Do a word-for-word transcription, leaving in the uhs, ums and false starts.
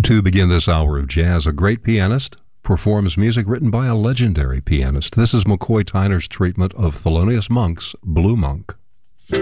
To begin this hour of jazz, a great pianist performs music written by a legendary pianist. This is McCoy Tyner's treatment of Thelonious Monk's Blue Monk.